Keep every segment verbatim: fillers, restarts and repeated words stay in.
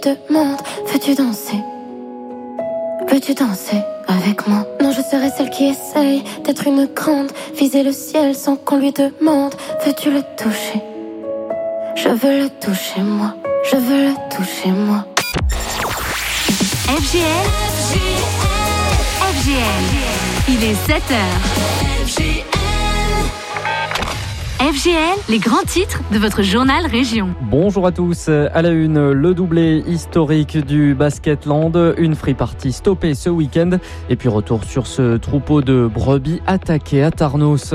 Demande, veux-tu danser? Veux-tu danser avec moi? Non, je serai celle qui essaye d'être une grande, viser le ciel sans qu'on lui demande. Veux-tu le toucher? Je veux le toucher moi, je veux le toucher moi. F G L, F G L, il est sept heures. F G L. F G L, les grands titres de votre journal Région. Bonjour à tous. À la une, le doublé historique du Basketland, une free party stoppée ce week-end et puis retour sur ce troupeau de brebis attaqué à Tarnos.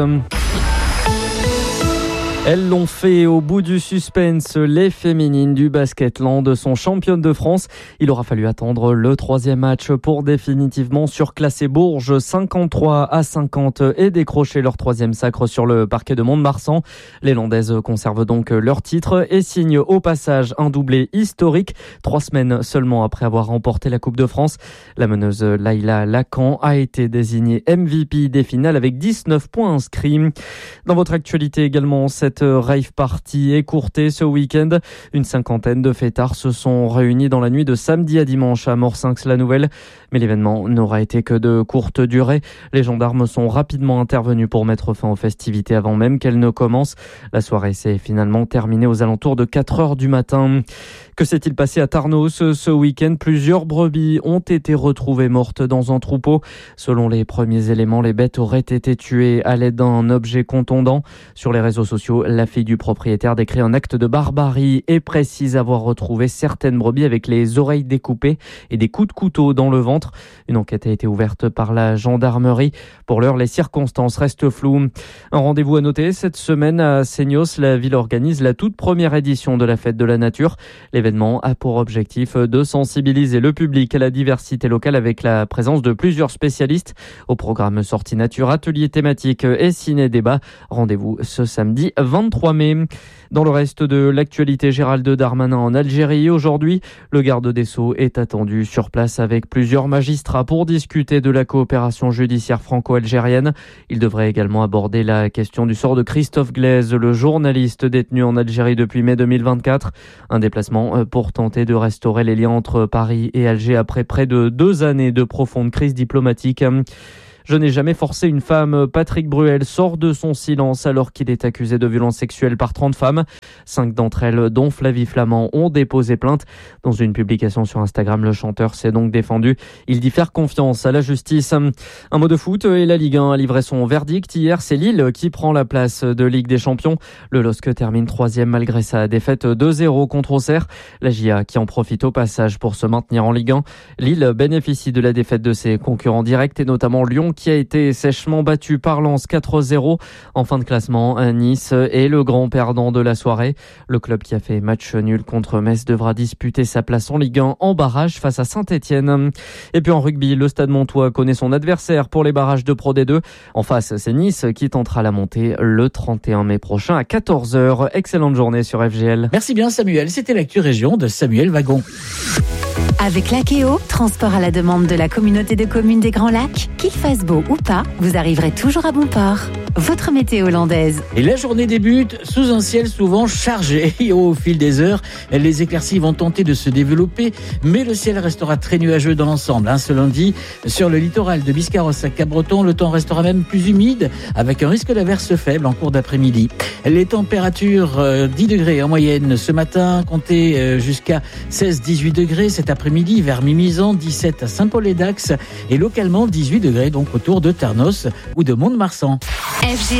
Elles l'ont fait au bout du suspense. Les féminines du Basketland sont championnes de France. Il aura fallu attendre le troisième match pour définitivement surclasser Bourges cinquante-trois à cinquante et décrocher leur troisième sacre sur le parquet de Mont-de-Marsan. Les Landaises conservent donc leur titre et signent au passage un doublé historique. Trois semaines seulement après avoir remporté la Coupe de France. La meneuse Laïla Lacan a été désignée M V P des finales avec dix-neuf points inscrits. Dans votre actualité également, cette rave party écourtée ce week-end. Une cinquantaine de fêtards se sont réunis dans la nuit de samedi à dimanche à Morsinx-la-Nouvelle. Mais l'événement n'aura été que de courte durée. Les gendarmes sont rapidement intervenus pour mettre fin aux festivités avant même qu'elles ne commencent. La soirée s'est finalement terminée aux alentours de quatre heures du matin. Que s'est-il passé à Tarnos ce week-end? Plusieurs brebis ont été retrouvées mortes dans un troupeau. Selon les premiers éléments, les bêtes auraient été tuées à l'aide d'un objet contondant. Sur les réseaux sociaux, la fille du propriétaire décrit un acte de barbarie et précise avoir retrouvé certaines brebis avec les oreilles découpées et des coups de couteau dans le ventre. Une enquête a été ouverte par la gendarmerie. Pour l'heure, les circonstances restent floues. Un rendez-vous à noter cette semaine à Seignos. La ville organise la toute première édition de la fête de la nature. L'événement a pour objectif de sensibiliser le public à la diversité locale avec la présence de plusieurs spécialistes. Au programme sortie nature, ateliers thématiques et ciné-débat. Rendez-vous ce samedi vingt-trois mai. Dans le reste de l'actualité, Gérald Darmanin en Algérie. Aujourd'hui, le garde des Sceaux est attendu sur place avec plusieurs magistrats pour discuter de la coopération judiciaire franco-algérienne. Il devrait également aborder la question du sort de Christophe Glaise, le journaliste détenu en Algérie depuis mai deux mille vingt-quatre. Un déplacement pour tenter de restaurer les liens entre Paris et Alger après près de deux années de profonde crise diplomatique. Je n'ai jamais forcé une femme. Patrick Bruel sort de son silence alors qu'il est accusé de violences sexuelles par trente femmes. Cinq d'entre elles, dont Flavie Flament, ont déposé plainte. Dans une publication sur Instagram, le chanteur s'est donc défendu. Il dit faire confiance à la justice. Un mot de foot et la Ligue un a livré son verdict. Hier, c'est Lille qui prend la place de Ligue des Champions. Le L O S C termine troisième malgré sa défaite deux zéro contre Auxerre. La J A qui en profite au passage pour se maintenir en Ligue un. Lille bénéficie de la défaite de ses concurrents directs et notamment Lyon qui a été sèchement battu par Lens quatre zéro. En fin de classement, Nice est le grand perdant de la soirée. Le club qui a fait match nul contre Metz devra disputer sa place en Ligue un en barrage face à Saint-Etienne. Et puis en rugby, le Stade Montois connaît son adversaire pour les barrages de Pro D deux. En face, c'est Nice qui tentera la montée le trente et un mai prochain à quatorze heures. Excellente journée sur F G L. Merci bien Samuel, c'était l'actu région de Samuel Wagon. Avec Lakeo, transport à la demande de la communauté de communes des Grands Lacs, qu'il fasse beau ou pas, vous arriverez toujours à bon port. Votre météo hollandaise. Et la journée débute sous un ciel souvent chargé. Au fil des heures, les éclaircies vont tenter de se développer, mais le ciel restera très nuageux dans l'ensemble. Hein, ce lundi, sur le littoral de Biscarrosse à Cap-Breton, le temps restera même plus humide, avec un risque d'averse faible en cours d'après-midi. Les températures, euh, dix degrés en moyenne ce matin, comptez euh, jusqu'à seize à dix-huit degrés cet après-midi vers Mimizan, dix-sept à Saint-Paul-et-Dax et localement dix-huit degrés donc autour de Tarnos ou de Mont-de-Marsan. F G